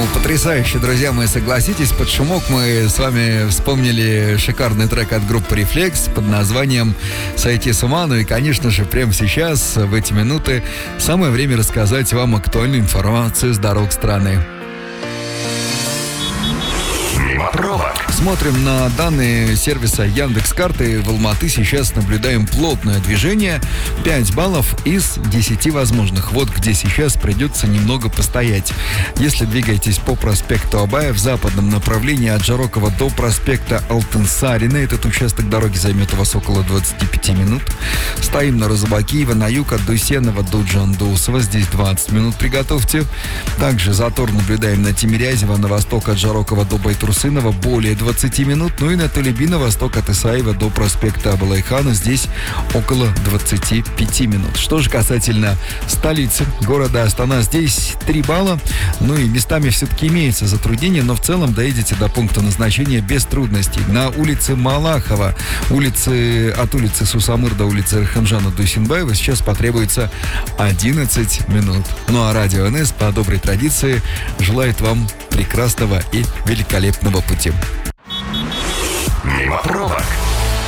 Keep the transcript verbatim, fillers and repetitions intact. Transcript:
Потрясающе, друзья мои, согласитесь, под шумок мы с вами вспомнили шикарный трек от группы Reflex под названием «Сойти с ума». Ну и, конечно же, прямо сейчас, в эти минуты, самое время рассказать вам актуальную информацию с дорог страны. Пробок. Смотрим на данные сервиса Яндекс.Карты. В Алматы сейчас наблюдаем плотное движение. пять баллов из десяти возможных. Вот где сейчас придется немного постоять. Если двигаетесь по проспекту Абая в западном направлении от Жарокова до проспекта Алтынсарина, этот участок дороги займет у вас около двадцати пяти минут. Стоим на Розыбакиева, на юг от Дусенова до Джандусова. Здесь двадцать минут приготовьте. Также затор наблюдаем на Тимирязева, на восток от Жарокова до Байтурсынова более двадцати минут. Ну и на Толебина, восток от Исаева до проспекта Абылайхана, здесь около двадцати пяти минут. Что же касательно столицы города Астана, здесь три балла. Ну и местами все-таки имеется затруднение, но в целом доедете до пункта назначения без трудностей. На улице Малахова, улицы, от улицы Сусамыр до улицы Рахамжана Дусинбаева сейчас потребуется одиннадцать минут. Ну а радио эн эс по доброй традиции желает вам прекрасного и великолепного пути. Мимо пробок.